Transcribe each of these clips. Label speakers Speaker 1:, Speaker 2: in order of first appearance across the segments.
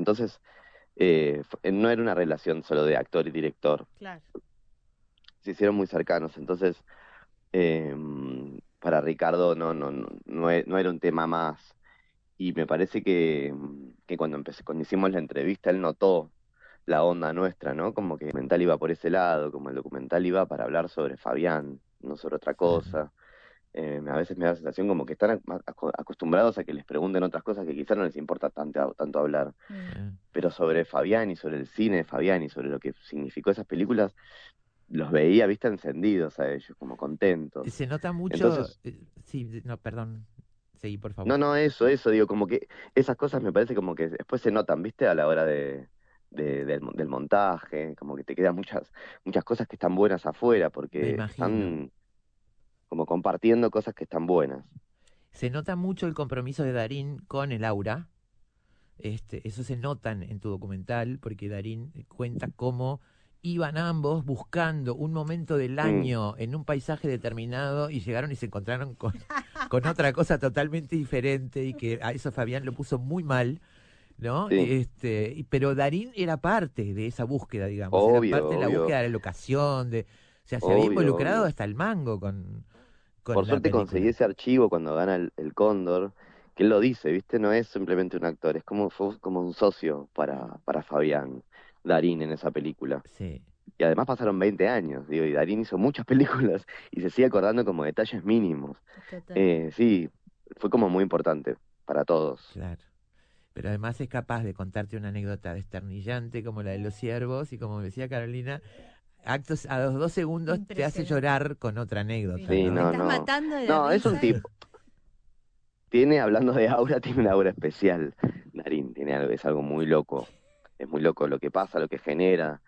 Speaker 1: Entonces, no era una relación solo de actor y director,
Speaker 2: Claro.
Speaker 1: se hicieron muy cercanos. Entonces, eh, para Ricardo no era un tema más. Y me parece que cuando hicimos la entrevista, él notó la onda nuestra, ¿no? Como que el documental iba por ese lado, como el documental iba para hablar sobre Fabián, no sobre otra
Speaker 3: Claro.
Speaker 1: cosa. A veces me da la sensación como que están acostumbrados a que les pregunten otras cosas que quizás no les importa tanto hablar.
Speaker 2: Mm.
Speaker 3: Sí.
Speaker 1: Pero sobre Fabián y sobre el cine de Fabián y sobre lo que significó esas películas, los veía, viste, encendidos a ellos, como contentos.
Speaker 3: Se nota mucho,
Speaker 1: Entonces,
Speaker 3: sí, no, perdón, seguí por favor.
Speaker 1: no, eso, digo, como que esas cosas me parece como que después se notan, viste, a la hora del montaje, como que te quedan muchas cosas que están buenas afuera,
Speaker 3: Me
Speaker 1: porque
Speaker 3: imagino.
Speaker 1: están como compartiendo cosas que están buenas.
Speaker 3: Se nota mucho el compromiso de Darín con el aura. Eso se nota en tu documental, porque Darín cuenta cómo iban ambos buscando un momento del
Speaker 1: Mm,
Speaker 3: año en un paisaje determinado y llegaron y se encontraron con otra cosa totalmente diferente y que a eso Fabián lo puso muy mal, ¿no?
Speaker 1: sí,
Speaker 3: Pero Darín era parte de esa búsqueda, digamos, era parte de la
Speaker 1: obvio,
Speaker 3: búsqueda de la locación, o sea, se había involucrado
Speaker 1: obvio.
Speaker 3: hasta el mango con
Speaker 1: Por
Speaker 3: la
Speaker 1: suerte conseguí
Speaker 3: película.
Speaker 1: ese archivo cuando gana el Cóndor, que él lo dice, ¿viste? No es simplemente un actor, fue como un socio para Fabián, Darín en esa película.
Speaker 3: Sí.
Speaker 1: Y además pasaron 20 años, digo, y Darín hizo muchas películas y se sigue acordando como detalles mínimos.
Speaker 2: Total.
Speaker 1: Sí, fue como muy importante para todos.
Speaker 3: Claro. Pero además es capaz de contarte una anécdota desternillante como la de los ciervos y como decía Carolina, actos a los 2 segundos te hace
Speaker 2: Impresionante.
Speaker 3: llorar con otra anécdota,
Speaker 2: Sí.
Speaker 1: Sí,
Speaker 2: Te
Speaker 3: ¿no?
Speaker 1: no,
Speaker 2: estás
Speaker 1: no.
Speaker 2: matando de la
Speaker 1: No, es un
Speaker 2: risa
Speaker 1: tipo, hablando de aura, tiene una aura especial. Darín tiene algo, es algo muy loco. Es muy loco lo que pasa, lo que genera,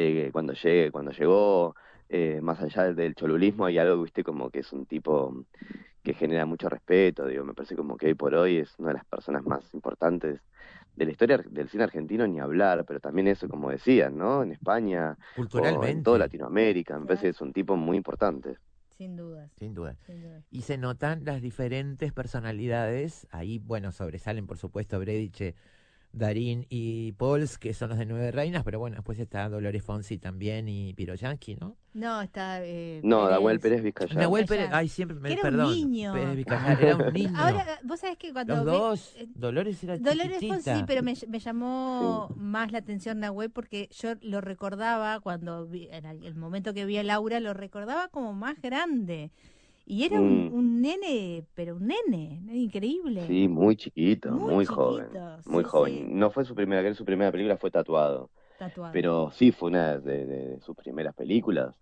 Speaker 1: cuando llegó, más allá del cholulismo, hay algo, viste, como que es un tipo que genera mucho respeto, digo, me parece como que hoy por hoy es una de las personas más importantes de la historia del cine argentino, ni hablar, pero también eso, como decían, ¿no? En España o en toda
Speaker 3: Culturalmente,
Speaker 1: Latinoamérica, me parece que
Speaker 2: Claro.
Speaker 1: es un tipo muy importante.
Speaker 2: Sin dudas,
Speaker 3: sin duda.
Speaker 2: sin dudas.
Speaker 3: Y se notan las diferentes personalidades. Ahí, bueno, sobresalen, por supuesto, Brediche, Darín y Pauls, que son los de Nueve Reinas, pero bueno, después está Dolores Fonsi también y Piroyanqui, ¿no?
Speaker 2: No, está
Speaker 1: No, Nahuel
Speaker 2: Pérez
Speaker 1: Pérez Vizcayar.
Speaker 3: Nahuel Pérez,
Speaker 2: Vizcayar,
Speaker 3: ay, siempre
Speaker 2: que
Speaker 3: me
Speaker 2: era un
Speaker 3: perdón, Pérez
Speaker 2: niño.
Speaker 3: Vicayar, era un niño.
Speaker 2: Ahora, vos sabés que
Speaker 3: Los
Speaker 2: cuando vi
Speaker 3: dos, Dolores era
Speaker 2: Dolores Fonsi,
Speaker 3: chiquitita.
Speaker 2: pero me
Speaker 1: Sí.
Speaker 2: llamó más la atención Nahuel porque yo lo recordaba cuando vi, en el momento que vi a Laura, lo recordaba como más grande. Y era
Speaker 1: Mm,
Speaker 2: un nene, pero un nene, ¿no? Increíble.
Speaker 1: sí, muy chiquito,
Speaker 2: Muy
Speaker 1: muy joven,
Speaker 2: chiquito,
Speaker 1: muy
Speaker 2: sí, sí,
Speaker 1: joven. No fue su primera película fue Tatuado,
Speaker 2: tatuado.
Speaker 1: pero sí fue una de sus primeras películas.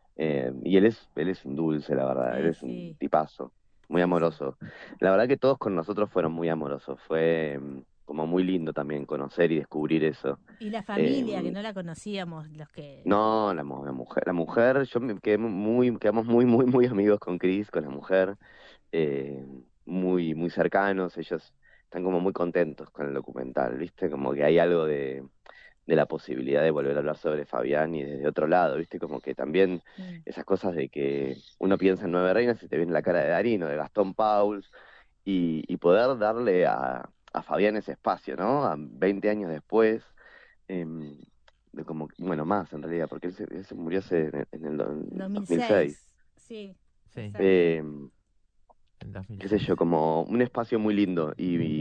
Speaker 1: Y él es un dulce, la verdad, él
Speaker 2: Sí,
Speaker 1: es un
Speaker 2: sí,
Speaker 1: tipazo, muy
Speaker 2: sí, sí.
Speaker 1: amoroso. La verdad que todos con nosotros fueron muy amorosos, fue como muy lindo también conocer y descubrir eso.
Speaker 2: Y la familia, que
Speaker 1: Em,
Speaker 2: no la conocíamos, los que...
Speaker 1: no, la mujer, yo me quedé quedamos muy amigos con Chris, con la mujer, eh, muy cercanos, ellos están como muy contentos con el documental, ¿viste? Como que hay algo de la posibilidad de volver a hablar sobre Fabián y desde otro lado, ¿viste? Como que también
Speaker 2: Mm,
Speaker 1: esas cosas de que uno piensa en Nueve Reinas y te viene la cara de Darín o de Gastón Pauls y poder darle a Fabián ese espacio, ¿no? A 20 años después, em, de como, bueno, más en realidad, porque él se murió en el 2006.
Speaker 2: 2006, sí,
Speaker 3: Sí,
Speaker 2: exacto.
Speaker 1: Em,
Speaker 3: en
Speaker 1: qué sé
Speaker 3: 2006.
Speaker 1: yo, como un espacio muy lindo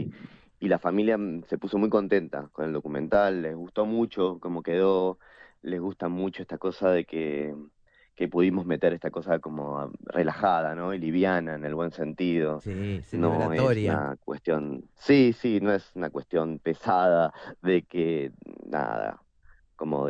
Speaker 1: y la familia se puso muy contenta con el documental, les gustó mucho cómo quedó, les gusta mucho esta cosa de que pudimos meter esta cosa como relajada, ¿no? Y liviana en el buen sentido.
Speaker 3: Sí,
Speaker 1: No es
Speaker 3: celebratoria.
Speaker 1: una cuestión, sí, no es una cuestión pesada de que, nada, como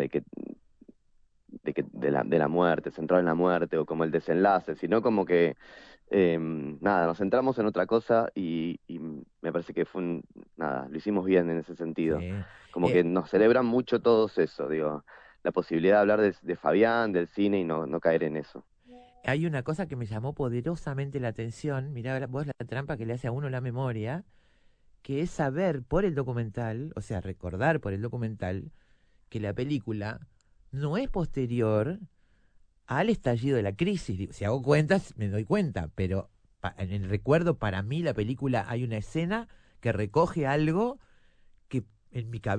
Speaker 1: de la muerte, centrado en la muerte o como el desenlace, sino como que nada, nos centramos en otra cosa y me parece que nada, lo hicimos bien en ese sentido.
Speaker 3: Sí.
Speaker 1: Como
Speaker 3: Eh,
Speaker 1: que nos celebran mucho todos eso, digo, la posibilidad de hablar de Fabián, del cine y no caer en eso.
Speaker 3: Hay una cosa que me llamó poderosamente la atención, mirá vos la trampa que le hace a uno la memoria, que es saber por el documental, o sea, recordar por el documental, que la película no es posterior al estallido de la crisis. Si hago cuentas, me doy cuenta, pero en el recuerdo, para mí, la película hay una escena que recoge algo que en mi cabeza